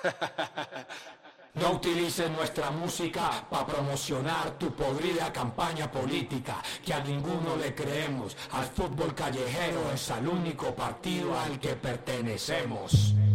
No utilices nuestra música para promocionar tu podrida campaña política, que a ninguno le creemos. Al fútbol callejero es el único partido al que pertenecemos.